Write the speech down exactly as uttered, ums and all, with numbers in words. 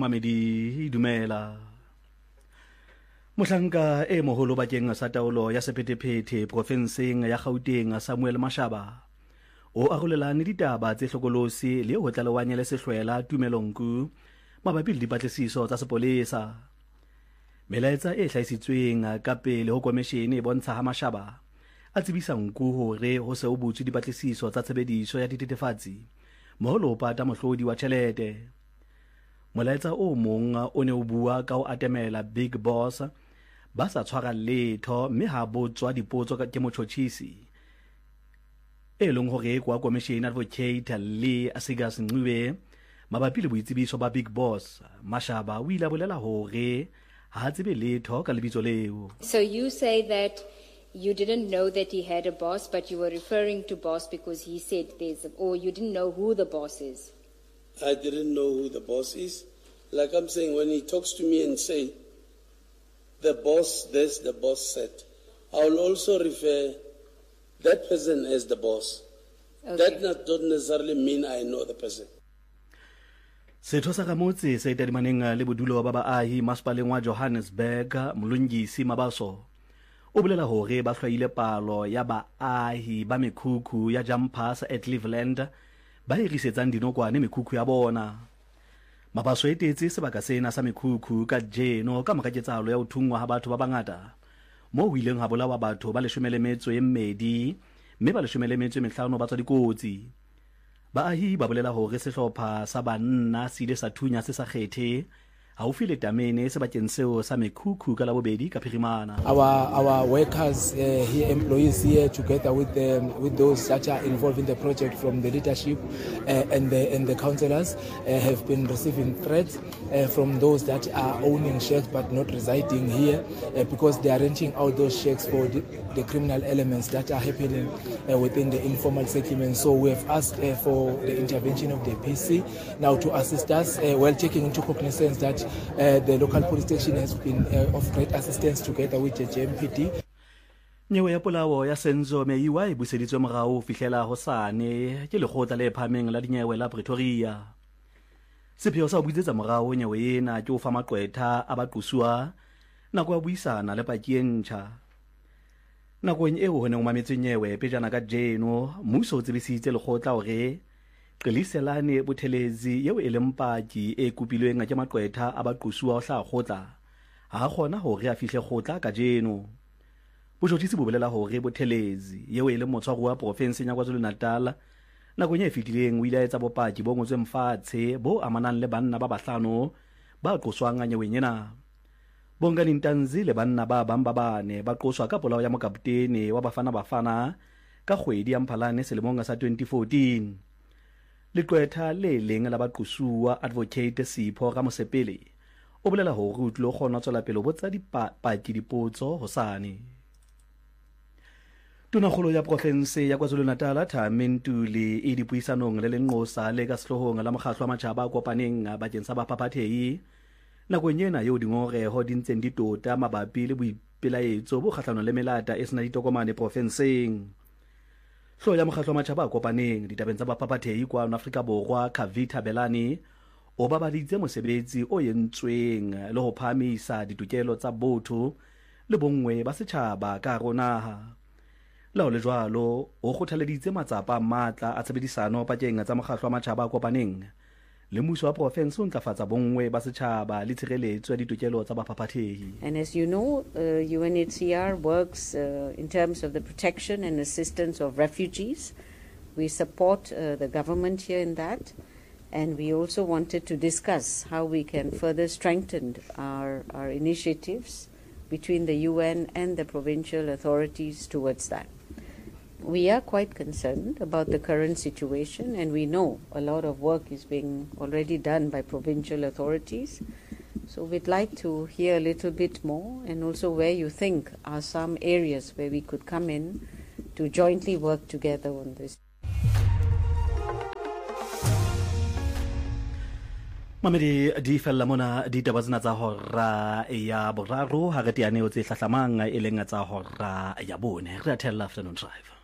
Mamedi dumela. Mohlanka e moholo bakeng sa taolo ya sephethephethe profenseng ya Gauteng Samuel Mashaba o arolelane ditaba tse hlokolosi le ho tlalewanya le sehlwela Tumelonku mabapi le dipatlisiso tsa sepolesa. Melaetsa e hlahisitsweng ka pele ho komishene e bontsha ha Mashaba a tsebisa nku hore ho se ho butswe dipatlisiso tsa tshebediso ya dithethefatsi moholo o pata mohlodi wa tjhelete. Molaetsa o mong o ne o bua ka ho atemela Big Boss ba sa tshwara letho mme ha botswa dipotso ke motjhotjhisi e leng hore kwa commission advocate le Asigas Ncube mabapi le boitsebiso ba Big Boss. Mashaba o ile a bolela hore ha tsebe letho ka lebitso leo. So you say that you didn't know that he had a boss, but you were referring to boss because he said there's a, or you didn't know who the boss is? I didn't know who the boss is. Like I'm saying, when he talks to me and say, the boss this, the boss said, I will also refer that person as the boss. Okay. That not, don't necessarily mean I know the person. Setho sa Gamotse se tadimaneng le bodulo ba baahi masepaleng wa Johannesburg Mlungisi Mabaso o bolela hore ba hlwaile palo ya baahi ba mekhukhu ya Jumpers at Cleveland ba irisetsang dinokwane mekhukhu ya bona. Mabaso e tetse sebaka sena sa mekhukhu ka jeno ka mokaketsalo ya ho thungwa ha batho ba bangata mo ho ileng ha bolawa batho ba leshome le metso e mmedi mme ba leshome le metso e mehlano ba tswa dikotsi. Baahi ba bolela hore sehlopha sa banna se ile sa thunya se sa kgethe haufi le Tamene sebakeng seo sa mekhukhu ka labobedi ka Phirimana. Our our workers uh, here, employees here, together with them, with those that are involved in the project from the leadership uh, and the and the councillors, uh, have been receiving threats uh, from those that are owning shacks but not residing here uh, because they are renting out those shacks for the, the criminal elements that are happening uh, within the informal settlement. So we have asked uh, for the intervention of the P C now to assist us uh, while taking into cognizance that Uh, the local police station has been uh, of great assistance together with the J M P D. Nyewe ya polao ya Senzo meiwa e buseditswe morao fihlela hosane ke lekgotla le phameng la dinyewe la Pretoria. Sepheo sa ho busetsa morao nyewe ena ke ho fa maqwetha a baqosua nako ya buisana le pakientjha. Nakong eo ho ne o mametse nyewe pejana ka jeno mmuso o tsebisitse lekgotla hore Qeliselane Buthelezi yeo e leng paki e kupilweng ke maqwetha a baqosua o hla kgotla ha gona hore a fihle kgotla ka jeno. Bojotisi bo bolela hore Buthelezi yeo e leng motshwaro wa province ya KwaZulu-Natal nakong e fetileng o ile a etsa bopaki bo ngotsweng fatshe bo amanang le banna ba bahlano ba qoswang nyeweng ena. Bongani Ntanzi le banna ba bang ba bane ba qoswa ka polao ya mokaptene wa Bafana Bafana ka kgwedi ya Mphalane selemong sa twenty fourteen. Leqwetha le leng la baqosua advocate Sipho Ramosepele o bolela hore o tlo kgona tswela pele botsa dipaki dipotso hosane. Tonakgolo ya province ya KwaZulu-Natal Thami Ntuli e dipuisanong le lenqosa le ka sehlohong la mokgatlo wa matjhaba a kopaneng bakeng sa baphaphathehi nakong ena eo dingoreho di ntseng di tota mabapi le boipelaetso bo kgahlano le melata e sena ditokomane provinceng. Hlo ya mokgatlo wa matjhaba a kopaneng ditabeng tsa baphaphathehi kwa Afrika Borwa Kavita Belani o babaditse mosebetsi o yentsweng le ho phamisa ditokelo tsa botho le bongwe ba setjhaba ka ronaha. La le jwalo o kgothaleditse matsapa matla a tshebedisano pakeng tsa mokgatlo wa matjhaba a kopaneng le mmuso wa province o ntlafatsa bongwe ba setjhaba le tshireletso ya ditokelo tsa baphaphathehi. And as you know, uh, U N H C R works uh, in terms of the protection and assistance of refugees. We support uh, the government here in that, and we also wanted to discuss how we can further strengthen our, our initiatives between the U N and the provincial authorities towards that. We are quite concerned about the current situation, and we know a lot of work is being already done by provincial authorities. So we'd like to hear a little bit more, and also where you think are some areas where we could come in to jointly work together on this. Mamedi di fella mona di taba tsena tsa hora ya boraro ha re tiane o tse hlahlamang e leng tsa hora ya bone re a thella afternoon drive.